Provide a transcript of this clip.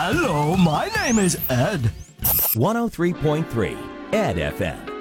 Hello, my name is Ed. 103.3 Ed FM.